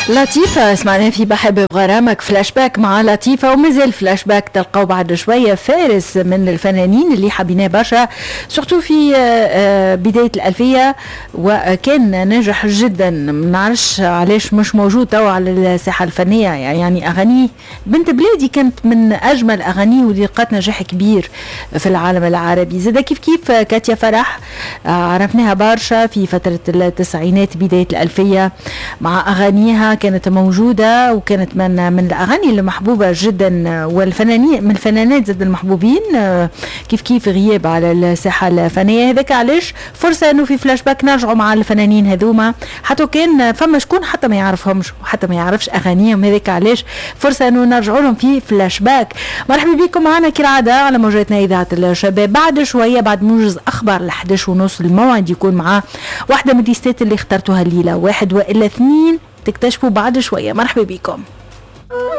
لطيفة سمعنا في بحب بغرامك فلاش باك مع لطيفة، ومازال فلاش باك تلقاو بعد شوية فارس من الفنانين اللي حبيناه برشا سورتو في بداية الألفية، وكان ناجح جدا. منعرفش علاش مش موجود تو على الساحة الفنية، يعني أغانيه بنت بلادي كانت من أجمل أغانيه واللي لقات نجاح كبير في العالم العربي. زاد كيف كاتيا فرح عرفناها برشا في فترة التسعينات بداية الألفية مع أغانيها كانت موجودة، وكانت من الأغاني المحبوبة جدا والفنانين من الفنانات زاد المحبوبين. كيف غياب على الساحة الفنية، هذاك علاش فرصة انه في فلاش باك نرجعوا مع الفنانين هذوما، حتى كان فما شكون حتى ما يعرفهمش وحتى ما يعرفش أغانيهم، هذاك علاش فرصة انه نرجعوا لهم في فلاش باك. مرحبا بكم معنا كالعادة على موجاتنا إذاعة الشباب. بعد شوية بعد موجز أخبار 11:30 الموعد يكون معاه واحدة من الليستات اللي اخترتوها الليلة، واحد وإلا اثنين تكتشفوا بعد شوية. مرحبا بكم.